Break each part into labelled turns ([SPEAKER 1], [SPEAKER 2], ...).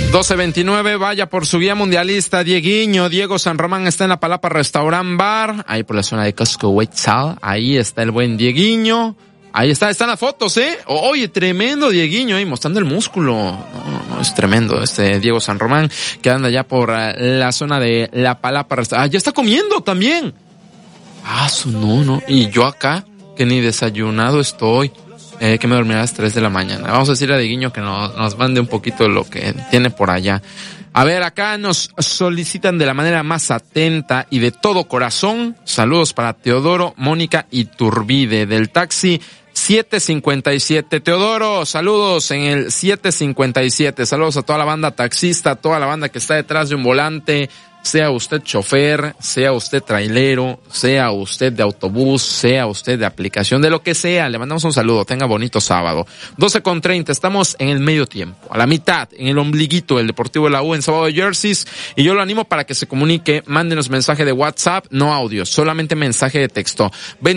[SPEAKER 1] 12:29, vaya por su guía mundialista, Dieguiño. Diego San Román está en la Palapa Restaurant Bar, ahí por la zona de Costco Huitzal. Ahí está el buen Dieguiño. Ahí están las fotos, Oye, tremendo Dieguiño ahí mostrando el músculo. No, es tremendo este Diego San Román, que anda ya por la zona de la Palapa Restaurant. Ya está comiendo también. No. Y yo acá, que ni desayunado estoy. Que me dormirá a las 3 de la mañana. Vamos a decirle a Dieguiño que nos mande un poquito de lo que tiene por allá. A ver, acá nos solicitan de la manera más atenta y de todo corazón. Saludos para Teodoro, Mónica y Turbide del taxi 757. Teodoro, saludos en el 757. Saludos a toda la banda taxista, a toda la banda que está detrás de un volante. Sea usted chofer, sea usted trailero, sea usted de autobús, sea usted de aplicación, de lo que sea, le mandamos un saludo, tenga bonito sábado. 12:30, estamos en el medio tiempo, a la mitad, en el ombliguito del Deportivo de la U en Sábado de Jerseys, y yo lo animo para que se comunique, mándenos mensaje de WhatsApp, no audio, solamente mensaje de texto,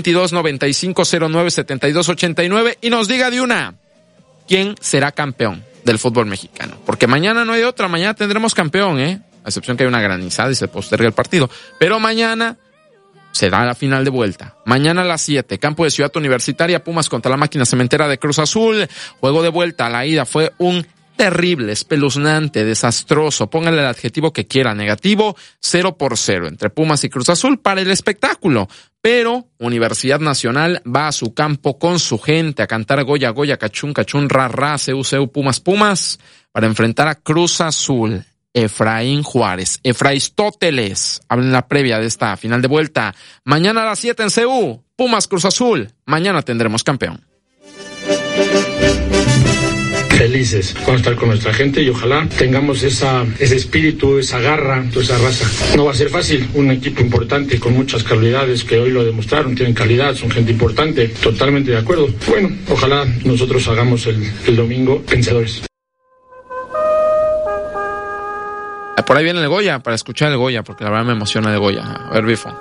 [SPEAKER 1] 2295097289, y nos diga de una, ¿quién será campeón del fútbol mexicano? Porque mañana no hay otra, mañana tendremos campeón, a excepción que hay una granizada y se posterga el partido. Pero mañana se da la final de vuelta. Mañana a las 7, campo de Ciudad Universitaria, Pumas contra la Máquina Cementera de Cruz Azul. Juego de vuelta, la ida fue un terrible, espeluznante, desastroso. Póngale el adjetivo que quiera, negativo, 0-0 entre Pumas y Cruz Azul para el espectáculo. Pero Universidad Nacional va a su campo con su gente a cantar Goya, Goya, Cachún, Cachún, Ra, Ra, Seu, Seu, Pumas, Pumas, para enfrentar a Cruz Azul. Efraín Juárez, Efraistóteles, habla en la previa de esta final de vuelta. Mañana a las 7 en CU, Pumas Cruz Azul. Mañana tendremos campeón.
[SPEAKER 2] Felices con estar con nuestra gente y ojalá tengamos ese espíritu, esa garra, toda esa raza. No va a ser fácil, un equipo importante con muchas calidades que hoy lo demostraron, tienen calidad, son gente importante, totalmente de acuerdo. Bueno, ojalá nosotros hagamos el domingo vencedores.
[SPEAKER 1] Por ahí viene el Goya, para escuchar el Goya, porque la verdad me emociona el Goya. A ver, Bifo.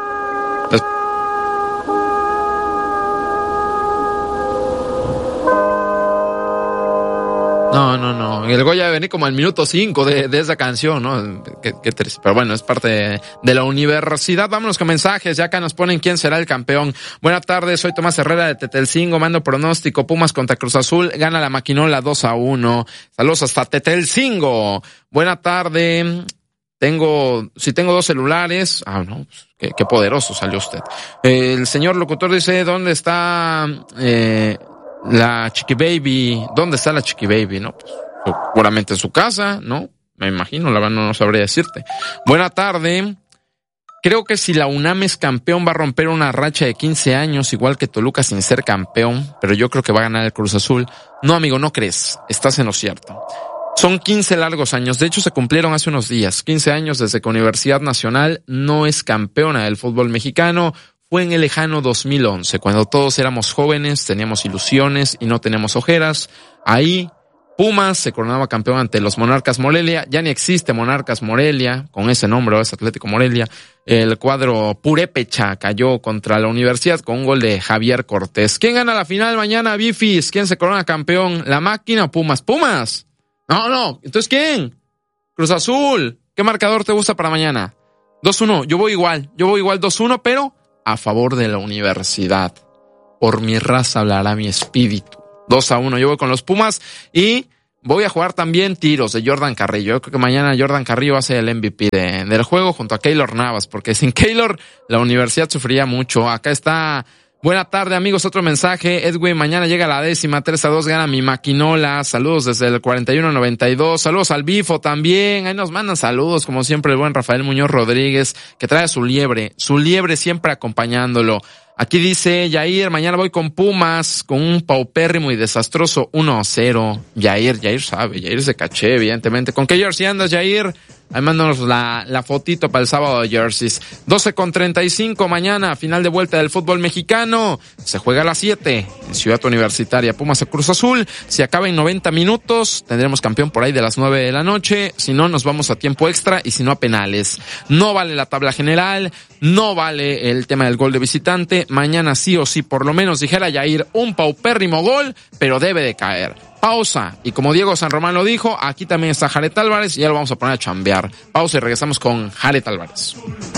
[SPEAKER 1] No. El Goya venía como al minuto 5 de esa canción, ¿no? Qué triste. Pero bueno, es parte de la universidad. Vámonos con mensajes. Ya acá nos ponen quién será el campeón. Buenas tardes, soy Tomás Herrera de Tetelcingo. Mando pronóstico. Pumas contra Cruz Azul. Gana la Maquinola 2-1. Saludos hasta Tetelcingo. Buena tarde. Tengo 2 celulares. No, pues, qué poderoso salió usted. El señor locutor dice, ¿dónde está la Chiqui Baby? ¿Dónde está la Chiqui Baby? No, pues seguramente en su casa, ¿no? Me imagino, la verdad no sabría decirte. Buena tarde. Creo que si la UNAM es campeón va a romper una racha de 15 años, igual que Toluca sin ser campeón, pero yo creo que va a ganar el Cruz Azul. No, amigo, no crees. Estás en lo cierto. Son 15 largos años. De hecho, se cumplieron hace unos días. 15 años desde que Universidad Nacional no es campeona del fútbol mexicano. Fue en el lejano 2011, cuando todos éramos jóvenes, teníamos ilusiones y no teníamos ojeras. Ahí Pumas se coronaba campeón ante los Monarcas Morelia. Ya ni existe Monarcas Morelia, con ese nombre, es Atlético Morelia. El cuadro Purépecha cayó contra la Universidad con un gol de Javier Cortés. ¿Quién gana la final mañana, Bifis? ¿Quién se corona campeón? ¿La Máquina o Pumas? ¿Pumas? No. ¿Entonces quién? Cruz Azul. ¿Qué marcador te gusta para mañana? 2-1. Yo voy igual 2-1, pero a favor de la Universidad. Por mi raza hablará mi espíritu. 2-1, yo voy con los Pumas y voy a jugar también tiros de Jordan Carrillo. Yo creo que mañana Jordan Carrillo va a ser el MVP del juego junto a Keylor Navas, porque sin Keylor la universidad sufriría mucho. Acá está, buena tarde amigos, otro mensaje. Edwin, mañana llega la 10ª, 3-2 gana mi Maquinola. Saludos desde el 4192. Saludos al Bifo también. Ahí nos mandan saludos, como siempre, el buen Rafael Muñoz Rodríguez, que trae su liebre siempre acompañándolo. Aquí dice Yair, mañana voy con Pumas, con un paupérrimo y desastroso 1-0. Yair sabe, Yair se caché, evidentemente. ¿Con qué jersey andas, Yair? Ahí mándanos la fotito para el sábado de jerseys. 12:35 mañana, final de vuelta del fútbol mexicano. Se juega a las 7 en Ciudad Universitaria. Pumas a Cruz Azul. Si acaba en 90 minutos, tendremos campeón por ahí de las 9 de la noche. Si no, nos vamos a tiempo extra y si no, a penales. No vale la tabla general, no vale el tema del gol de visitante. Mañana sí o sí, por lo menos, dijera Yair, un paupérrimo gol, pero debe de caer. Pausa. Y como Diego San Román lo dijo, aquí también está Jared Álvarez y ya lo vamos a poner a chambear. Pausa y regresamos con Jared Álvarez.